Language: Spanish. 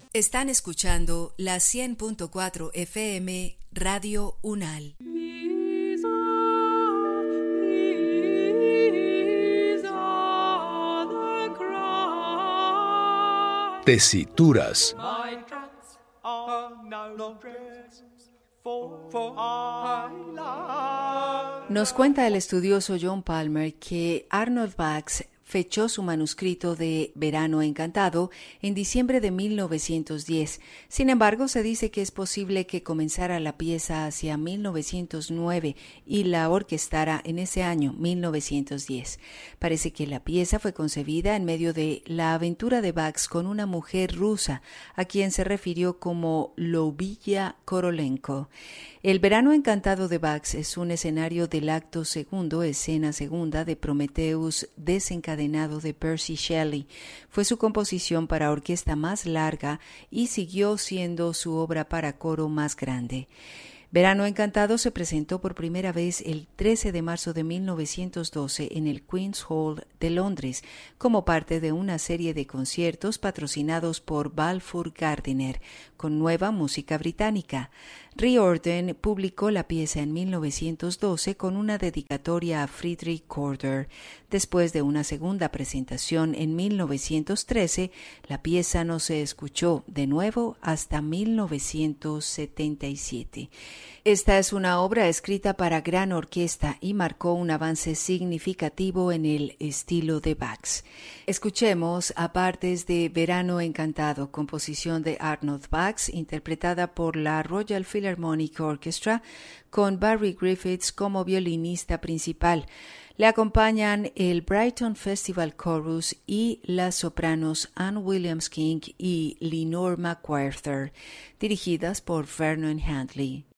Están escuchando la 100.4 FM Radio UNAL. Tesituras. Nos cuenta el estudioso John Palmer que Arnold Bax fechó su manuscrito de Verano Encantado en diciembre de 1910. Sin embargo, se dice que es posible que comenzara la pieza hacia 1909 y la orquestara en ese año, 1910. Parece que la pieza fue concebida en medio de la aventura de Bax con una mujer rusa, a quien se refirió como Lyubimilla Korolenko. El Verano Encantado de Bax es un escenario del acto segundo, escena segunda de Prometheus desencadenado de Percy Shelley. Fue su composición para orquesta más larga y siguió siendo su obra para coro más grande. Verano Encantado se presentó por primera vez el 13 de marzo de 1912 en el Queen's Hall de Londres, como parte de una serie de conciertos patrocinados por Balfour Gardiner, con nueva música británica. Riordan publicó la pieza en 1912 con una dedicatoria a Friedrich Corder. Después de una segunda presentación en 1913, la pieza no se escuchó de nuevo hasta 1977. Esta es una obra escrita para gran orquesta y marcó un avance significativo en el estilo de Bax. Escuchemos a partes de Verano Encantado, composición de Arnold Bax, interpretada por la Royal Philharmonic Orchestra, con Barry Griffiths como violinista principal. Le acompañan el Brighton Festival Chorus y las sopranos Anne Williams King y Lenore McWhirter, dirigidas por Vernon Handley.